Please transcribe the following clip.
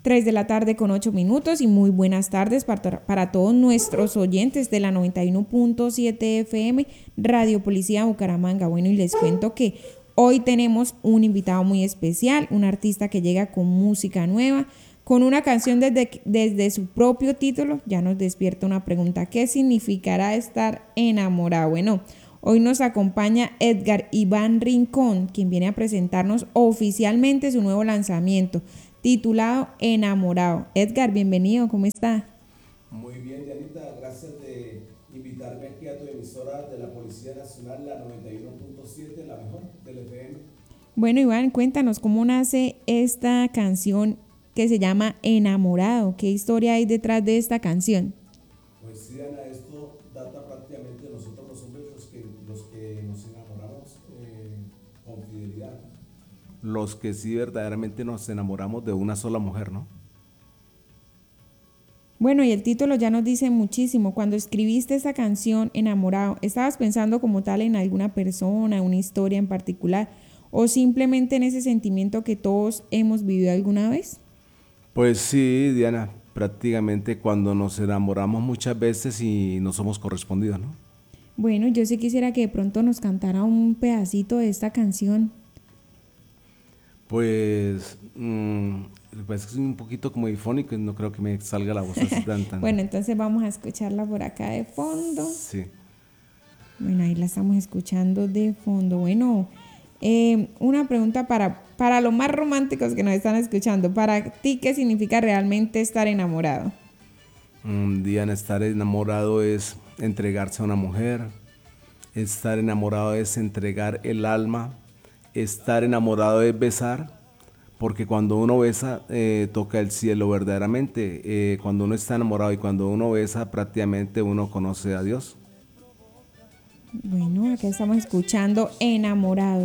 3 de la tarde con 8 minutos y muy buenas tardes para todos nuestros oyentes de la 91.7 FM Radio Policía Bucaramanga. Bueno, y les cuento que hoy tenemos un invitado muy especial, un artista que llega con música nueva, con una canción desde su propio título. Ya nos despierta una pregunta: ¿qué significará estar enamorado? Bueno, hoy nos acompaña Edgar Iván Rincón, quien viene a presentarnos oficialmente su nuevo lanzamiento, titulado Enamorado. Edgar, bienvenido, ¿cómo está? Muy bien, Dianita, gracias de invitarme aquí a tu emisora de la Policía Nacional, la 91.7, la mejor del FM. Bueno, Iván, cuéntanos cómo nace esta canción que se llama Enamorado. ¿Qué historia hay detrás de esta canción? Pues sí, Diana, esto data prácticamente de nosotros los hombres, los que nos enamoramos con fidelidad. Los que sí verdaderamente nos enamoramos de una sola mujer, ¿no? Bueno, y el título ya nos dice muchísimo. Cuando escribiste esta canción, Enamorado, ¿estabas pensando como tal en alguna persona, una historia en particular, o simplemente en ese sentimiento que todos hemos vivido alguna vez? Pues sí, Diana, prácticamente cuando nos enamoramos muchas veces y no somos correspondidos, ¿no? Bueno, yo sí quisiera que de pronto nos cantara un pedacito de esta canción. Pues, pues es un poquito como difónico y no creo que me salga la voz así tan. Bueno, entonces vamos a escucharla por acá de fondo. Sí. Bueno, ahí la estamos escuchando de fondo. Bueno, una pregunta para los más románticos que nos están escuchando. Para ti, ¿qué significa realmente estar enamorado? Diana, estar enamorado es entregarse a una mujer. Estar enamorado es entregar el alma. Estar enamorado es besar. Porque cuando uno besa, toca el cielo verdaderamente. Cuando uno está enamorado y cuando uno besa, prácticamente uno conoce a Dios. Bueno, acá estamos escuchando Enamorado.